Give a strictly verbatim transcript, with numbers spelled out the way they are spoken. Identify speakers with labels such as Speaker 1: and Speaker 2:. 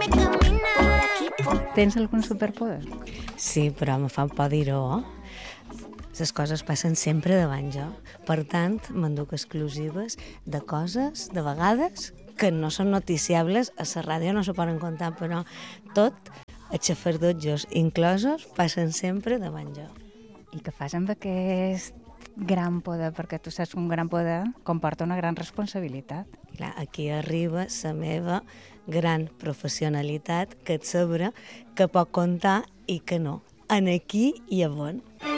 Speaker 1: Tens algun superpoder?
Speaker 2: Sí, però me fa por dir-ho. Les coses passen sempre davant jo. Per tant, m'enduc exclusives de coses, de vegades, que no són noticiables, a la ràdio no se poden contar, però tot, els xafardotjos inclosos, passen sempre davant jo.
Speaker 1: I què fas amb aquest gran poder? Perquè tu saps que un gran poder comporta una gran responsabilitat.
Speaker 2: Clar, aquí arriba la meva gran professionalitat, que et sabrà que pot contar i que no. En aquí i a on.